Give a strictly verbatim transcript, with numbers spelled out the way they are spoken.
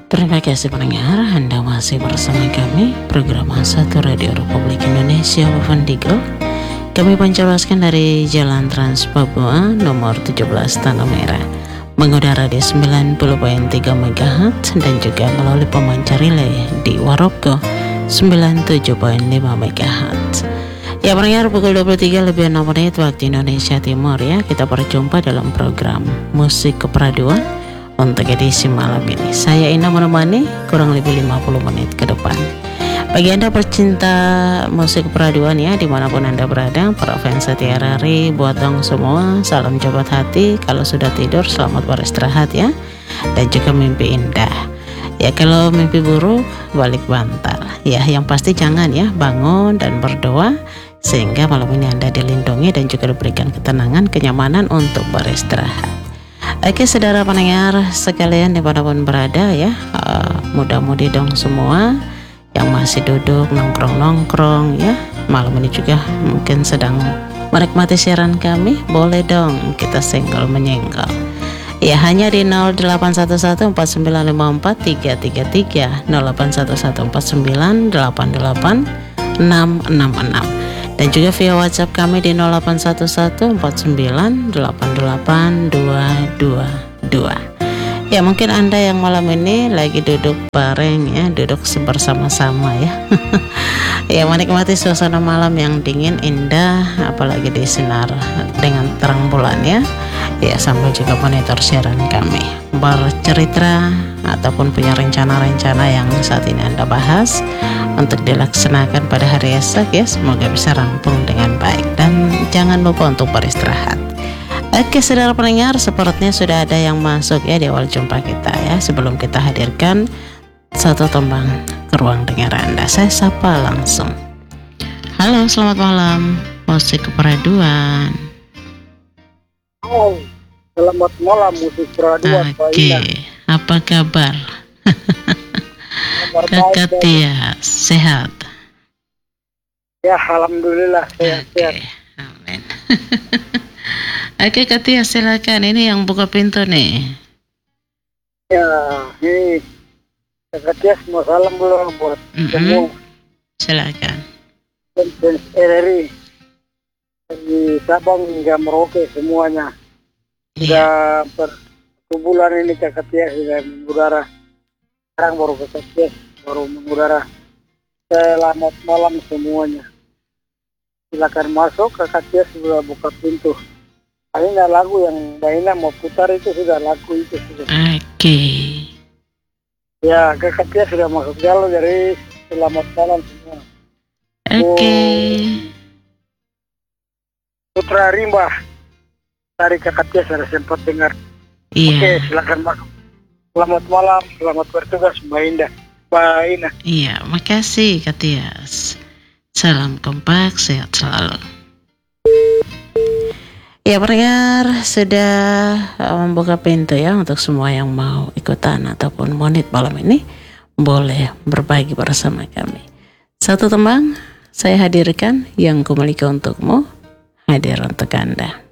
Terima kasih pendengar, Anda masih bersama kami, program satu Radio Republik Indonesia Woven Digel. Kami pancarkan dari Jalan Trans Papua nomor tujuh belas Tanah Merah, mengudara di sembilan puluh koma tiga megahertz dan juga melalui pemancar relay di Waroko sembilan puluh tujuh koma lima megahertz. Ya pendengar, pukul dua puluh tiga lebih enam menit waktu Indonesia Timur ya, kita berjumpa dalam program Musik Keperaduan untuk edisi malam ini. Saya Ina menemani kurang lebih lima puluh menit ke depan. Bagi Anda pecinta musik keperaduan ya, dimanapun Anda berada, para fans setia Rari, buat dong semua, salam jabat hati. Kalau sudah tidur, selamat beristirahat ya, dan juga mimpi indah. Ya kalau mimpi buruk, balik bantal. Ya yang pasti jangan ya, bangun dan berdoa sehingga malam ini Anda dilindungi dan juga diberikan ketenangan, kenyamanan untuk beristirahat. Oke saudara pendengar sekalian dimanapun berada ya, uh, mudah-mudi dong semua yang masih duduk nongkrong-nongkrong ya, malam ini juga mungkin sedang menikmati siaran kami, boleh dong kita senggol menyenggol ya, hanya di nol delapan satu satu empat sembilan lima empat tiga tiga tiga, nol delapan satu satu empat sembilan delapan delapan enam enam enam, dan juga via WhatsApp kami di nol delapan satu satu empat sembilan delapan delapan dua dua dua. Ya mungkin Anda yang malam ini lagi duduk bareng ya, duduk bersama-sama ya. Ya menikmati suasana malam yang dingin indah, apalagi disinar dengan terang bulan ya. Ya sambil juga monitor siaran kami, bercerita ataupun punya rencana-rencana yang saat ini Anda bahas untuk dilaksanakan pada hari esok ya, semoga bisa rampung dengan baik dan jangan lupa untuk beristirahat. Oke saudara pendengar, sepertinya sudah ada yang masuk ya di awal jumpa kita ya. Sebelum kita hadirkan satu tembang ke ruang dengar Anda, saya sapa langsung. Halo, selamat malam, musik keperaduan. Oh, selamat malam musik keperaduan. Oke, apa kabar? Kakak Tia, sehat? Ya, alhamdulillah sehat-sehat. Oke, amin. Oke Kak Tia, silakan, ini yang buka pintu nih. Ya, ini Kak Tia semua salam belum buat mm-hmm. semua. Silakan. Fans R R I dari Sabang hingga Merauke semuanya. Sudah yeah. Berbulan ini Kak Tia sudah mengudara. Sekarang baru Kak Tia baru mengudara. Selamat malam semuanya. Silakan masuk, Kak Tia sudah buka pintu. Ini lagu yang Mbak Ina mau putar itu sudah lagu itu sudah. Oke. Okay. Ya, Kak Tia sudah masuk jalan dari selamat malam semua. Oke. Okay. Putra Rimba dari Kak Tia sudah sempat dengar. Iya. Oke, silakan masuk. Selamat malam, selamat bertugas Mbak Indah, Mbak Ina. Iya, makasih Kak Tia. Salam kompak, sehat selalu. Ya pendengar, sudah membuka pintu ya untuk semua yang mau ikutan ataupun monit malam ini, boleh berbagi bersama kami. Satu tembang saya hadirkan yang kumiliki untukmu, hadir untuk Anda.